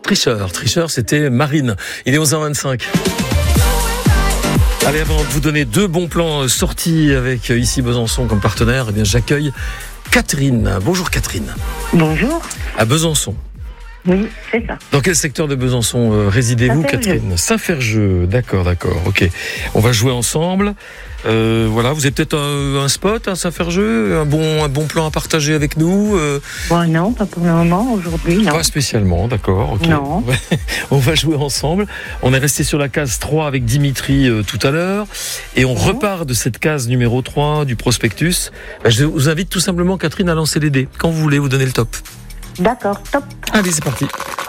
Tricheur, c'était Marine. Il est 11h25. Allez, avant de vous donner 2 bons plans sortis avec ici Besançon comme partenaire, eh bien j'accueille Catherine. Bonjour Catherine. Bonjour. À Besançon. Oui, c'est ça. Dans quel secteur de Besançon résidez-vous, Catherine ? Saint-Ferjeux. D'accord, ok. On va jouer ensemble. Voilà, vous avez peut-être un spot à Saint-Ferjeux, un bon plan à partager avec nous. Bon, non, pas pour le moment, aujourd'hui, non. Pas spécialement, d'accord, ok. Non. On va jouer ensemble. On est resté sur la case 3 avec Dimitri tout à l'heure. Et on repart de cette case numéro 3 du prospectus. Je vous invite tout simplement, Catherine, à lancer les dés. Quand vous voulez, vous donner le top. D'accord, top. Allez, c'est parti.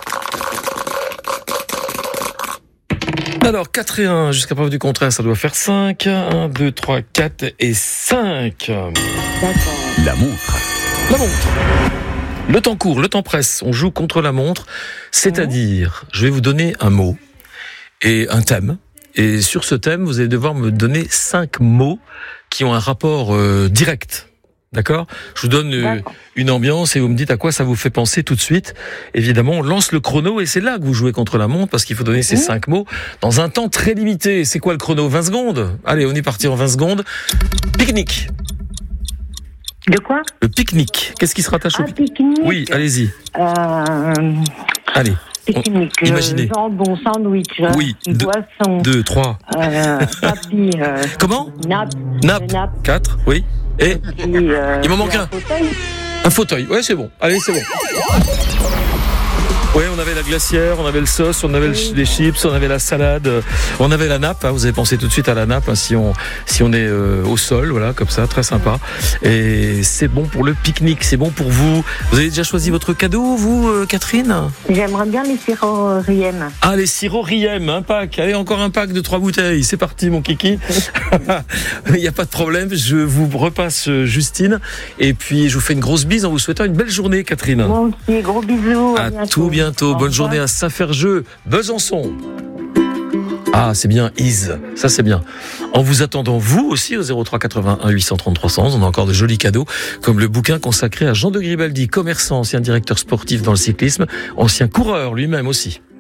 Alors, 4 et 1, jusqu'à preuve du contraire, ça doit faire 5. 1, 2, 3, 4 et 5. D'accord. La montre. Le temps court, le temps presse. On joue contre la montre. C'est-à-dire, je vais vous donner un mot et un thème. Et sur ce thème, vous allez devoir me donner 5 mots qui ont un rapport direct. D'accord ? Je vous donne une ambiance et vous me dites à quoi ça vous fait penser tout de suite. Évidemment, on lance le chrono et c'est là que vous jouez contre la montre parce qu'il faut donner ces 5 mots dans un temps très limité. C'est quoi le chrono ? 20 secondes ? Allez, on est parti en 20 secondes. Pique-nique. De quoi ? Le pique-nique. Qu'est-ce qui se rattache au pique-nique ? Oui, allez-y. Allez. Pique-nique. Imaginez. Jambon, sandwich. Oui. Boisson. 2, 3. Tapis. Comment ? Nappe. 4, oui. Et il m'en manque un. Un fauteuil. Ouais, c'est bon. Allez, c'est bon. Ouais, on avait la glacière, on avait le sauce, on avait les chips, on avait la salade, on avait la nappe. Hein, vous avez pensé tout de suite à la nappe hein, si on est au sol, voilà, comme ça, très sympa. Et c'est bon pour le pique-nique, c'est bon pour vous. Vous avez déjà choisi votre cadeau, vous, Catherine ? J'aimerais bien les sirops Riem. Ah, les sirops Riem, un pack. Allez, encore un pack de 3 bouteilles. C'est parti, mon kiki. Il n'y a pas de problème. Je vous repasse Justine. Et puis, je vous fais une grosse bise en vous souhaitant une belle journée, Catherine. Moi aussi, gros bisous. À tout bientôt. Bonne journée à Saint-Ferjeux, Besançon. Ah, c'est bien, ça c'est bien. En vous attendant, vous aussi, au 03 81 830 300, on a encore de jolis cadeaux, comme le bouquin consacré à Jean de Gribaldi, commerçant, ancien directeur sportif dans le cyclisme, ancien coureur lui-même aussi.